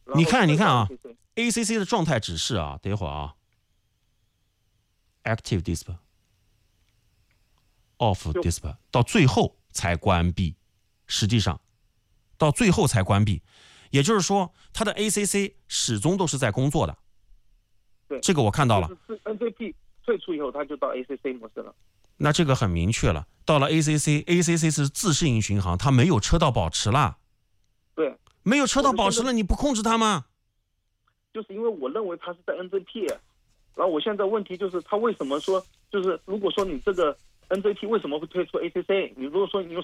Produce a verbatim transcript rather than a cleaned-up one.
你看，你看啊 ，A C C 的状态指示啊，等一会儿啊 ，Active Display、Off Display， 到最后才关闭。实际上，到最后才关闭，也就是说，它的 A C C 始终都是在工作的。 对， 这个我看到了。 是 N C P 退出以后，它就到 A C C 模式了。 那这个很明确了，到了 A C C，A C C 是自适应巡航，它没有车道保持了。 对， 没有车道保持了，你不控制它吗？ 就是因为我认为它是在 N Z P， 然后我现在问题就是它为什么说，就是如果说你这个 N Z P 为什么会退出 A C C？ 你如果说你用